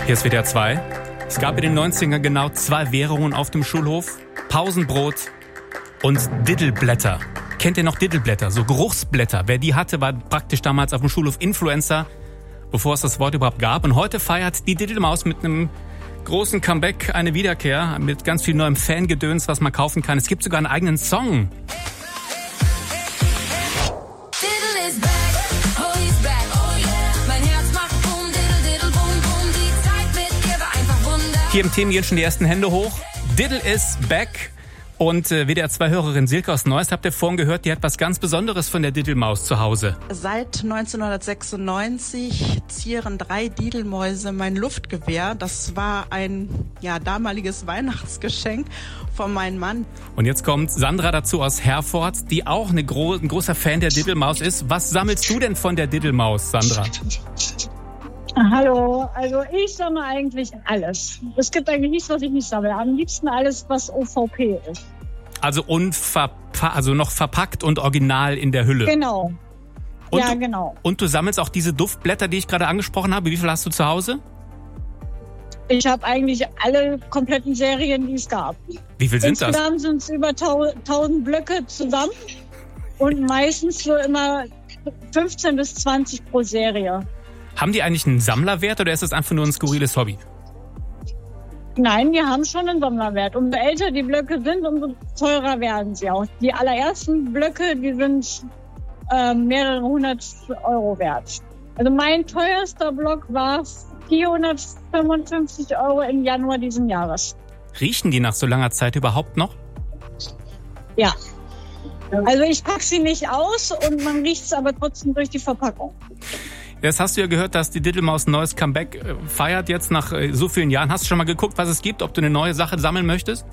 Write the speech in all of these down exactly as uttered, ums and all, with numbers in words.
Hier ist W D R zwei. Es gab in den neunzigern genau zwei Währungen auf dem Schulhof. Pausenbrot und Diddleblätter. Kennt ihr noch Diddleblätter? So Geruchsblätter. Wer die hatte, war praktisch damals auf dem Schulhof Influencer, bevor es das Wort überhaupt gab. Und heute feiert die Diddlemaus mit einem großen Comeback eine Wiederkehr mit ganz viel neuem Fangedöns, was man kaufen kann. Es gibt sogar einen eigenen Song. Hier im Team gehen schon die ersten Hände hoch. Diddle is back. Und äh, W D R zwei-Hörerin Silke aus Neuss, habt ihr vorhin gehört, die hat was ganz Besonderes von der Diddlemaus zu Hause. Seit neunzehnhundertsechsundneunzig zieren drei Diddlemäuse mein Luftgewehr. Das war ein ja, damaliges Weihnachtsgeschenk von meinem Mann. Und jetzt kommt Sandra dazu aus Herford, die auch eine gro- ein großer Fan der Diddlemaus ist. Was sammelst du denn von der Diddlemaus, Sandra? Hallo, also ich sammle eigentlich alles. Es gibt eigentlich nichts, was ich nicht sammle. Am liebsten alles, was O V P ist. Also, unverpa- also noch verpackt und original in der Hülle. Genau. Und ja, du, genau. Und du sammelst auch diese Duftblätter, die ich gerade angesprochen habe. Wie viel hast du zu Hause? Ich habe eigentlich alle kompletten Serien, die es gab. Wie viel sind das? Insgesamt sind es über tausend Blöcke zusammen und meistens so immer fünfzehn bis zwanzig pro Serie. Haben die eigentlich einen Sammlerwert oder ist das einfach nur ein skurriles Hobby? Nein, die haben schon einen Sammlerwert. Umso älter die Blöcke sind, umso teurer werden sie auch. Die allerersten Blöcke, die sind äh, mehrere hundert Euro wert. Also mein teuerster Block war vierhundertfünfundfünfzig Euro im Januar diesen Jahres. Riechen die nach so langer Zeit überhaupt noch? Ja. Also ich packe sie nicht aus und man riecht es aber trotzdem durch die Verpackung. Jetzt hast du ja gehört, dass die Diddlemaus ein neues Comeback äh, feiert jetzt nach äh, so vielen Jahren. Hast du schon mal geguckt, was es gibt, ob du eine neue Sache sammeln möchtest?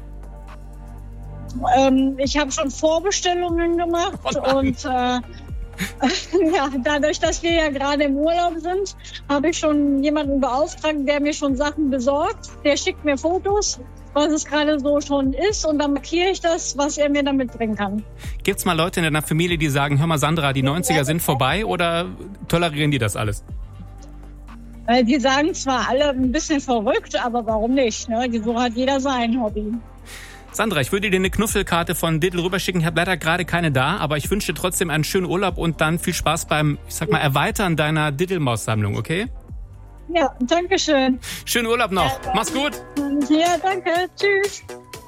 Ähm, ich habe schon Vorbestellungen gemacht oh und äh, ja, dadurch, dass wir ja gerade im Urlaub sind, habe ich schon jemanden beauftragt, der mir schon Sachen besorgt. Der schickt mir Fotos, was es gerade so schon ist und dann markiere ich das, was er mir dann mitbringen kann. Gibt's mal Leute in deiner Familie, die sagen, hör mal Sandra, die neunziger sind vorbei oder tolerieren die das alles? Weil die sagen zwar alle ein bisschen verrückt, aber warum nicht? Ne? So hat jeder sein Hobby. Sandra, ich würde dir eine Knuffelkarte von Diddle rüberschicken. Ich habe leider gerade keine da, aber ich wünsche dir trotzdem einen schönen Urlaub und dann viel Spaß beim, ich sag mal, Erweitern deiner Diddlemaus-Sammlung, okay? Ja, danke schön. Schönen Urlaub noch. Mach's gut. Ja, danke. Tschüss.